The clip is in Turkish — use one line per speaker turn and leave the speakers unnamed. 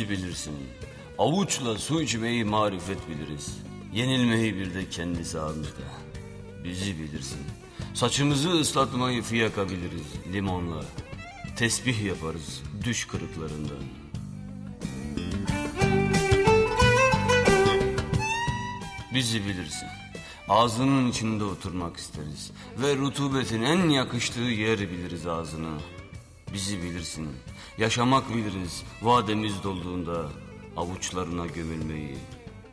bizi bilirsin. Avuçla su içmeyi marifet biliriz. Yenilmeyi bir de kendi sahamızda. Bizi bilirsin. Saçımızı ıslatmayı fiyaka biliriz limonla. Tesbih yaparız düş kırıklarından. Bizi bilirsin. Ağzının içinde oturmak isteriz. Ve rutubetin en yakıştığı yer biliriz ağzını. Bizi bilirsin. Yaşamak biliriz vademiz dolduğunda avuçlarına gömülmeyi.